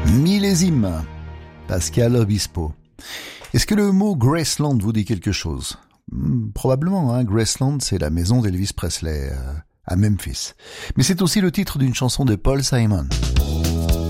Millésime, Pascal Obispo. Est-ce que le mot Graceland vous dit quelque chose? Probablement, hein. Graceland, c'est la maison d'Elvis Presley à Memphis. Mais c'est aussi le titre d'une chanson de Paul Simon.